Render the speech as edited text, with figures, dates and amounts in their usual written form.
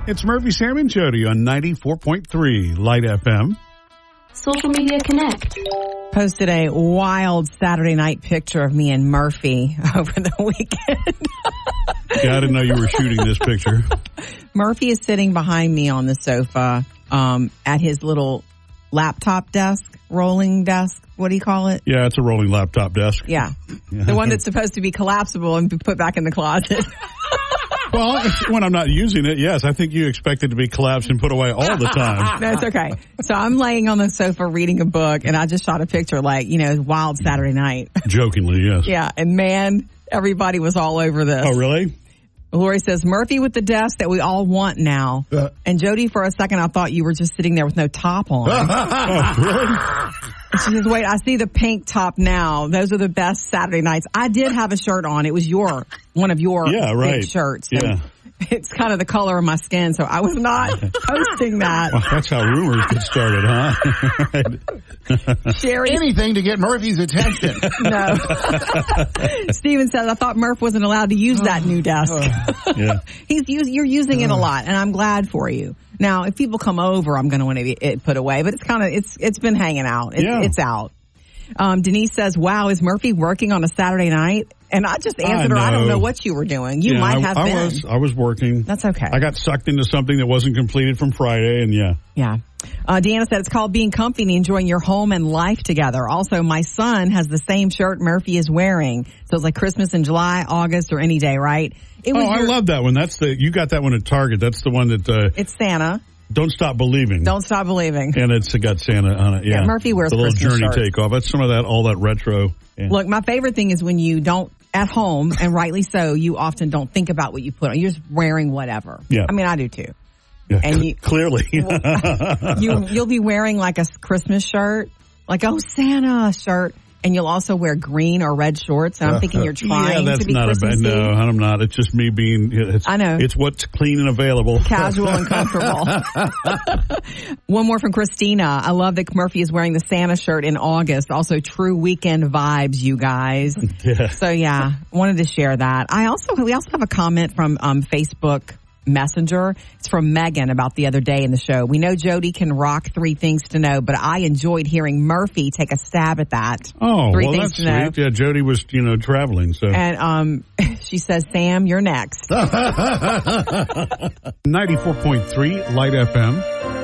It's Murphy, Sam, and Jody on 94.3 Light FM. Social Media Connect. Posted a wild Saturday night picture of me and Murphy over the weekend. Yeah, I didn't know you were shooting this picture. Murphy is sitting behind me on the sofa at his little laptop desk, rolling desk. What do you call it? Yeah, it's a rolling laptop desk. Yeah. The one that's supposed to be collapsible and be put back in the closet. Well, when I'm not using it, yes. I think you expect it to be collapsed and put away all the time. That's okay. So I'm laying on the sofa reading a book, and I just shot a picture like, wild Saturday night. Jokingly, yes. Yeah, and man, everybody was all over this. Oh, really? Lori says, Murphy with the desk that we all want now. And Jody, for a second, I thought you were just sitting there with no top on. Oh, really? She says, wait, I see the pink top now. Those are the best Saturday nights. I did have a shirt on. It was one of your pink shirts. Yeah. It's kind of the color of my skin, so I was not posting that. Well, that's how rumors get started, huh? Sherry. Anything to get Murphy's attention. No. Steven says, I thought Murph wasn't allowed to use that new desk. Yeah. You're using it a lot, and I'm glad for you. Now, if people come over, I'm going to want it put away, but it's been hanging out. It's out. Denise says, wow, is Murphy working on a Saturday night? And I just answered her, I don't know what you were doing. You might have been. I was working. That's okay. I got sucked into something that wasn't completed from Friday, and yeah. Yeah. Deanna said it's called being comfy and enjoying your home and life together. Also, my son has the same shirt Murphy is wearing. So it's like Christmas in July, August, or any day, right? I love that one. You got that one at Target. That's the one that... it's Santa. Don't Stop Believing. Don't Stop Believing. And it's got Santa on it, yeah. Murphy wears the little Christmas Journey shirts. takeoff. That's some of that, all that retro. Yeah. Look, my favorite thing is when you don't, at home, and rightly so, you often don't think about what you put on. You're just wearing whatever. Yeah. I mean, I do too. Yeah, And clearly. You'll be wearing like a Christmas shirt, like, Santa shirt. And you'll also wear green or red shorts. And I'm thinking you're trying to be Christmassy. No, I'm not. It's just me being, I know. It's what's clean and available. Casual and comfortable. One more from Christina. I love that Murphy is wearing the Santa shirt in August. Also, true weekend vibes, you guys. Yeah. So, yeah, wanted to share that. We also have a comment from Facebook Messenger. It's from Megan about the other day in the show. We know Jody can rock 3 things to know, but I enjoyed hearing Murphy take a stab at that. Oh, 3 well, things that's to know. sweet. Yeah, Jody was, traveling. So. And she says, Sam, you're next. 94.3 Light FM.